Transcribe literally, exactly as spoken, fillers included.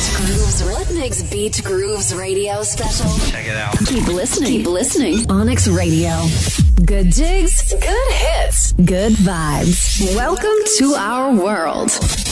Beat Grooves. What makes Beat Grooves Radio special? Check it out. Keep listening. Keep listening. Onyx Radio. Good jigs, good hits, good vibes. Welcome to our world.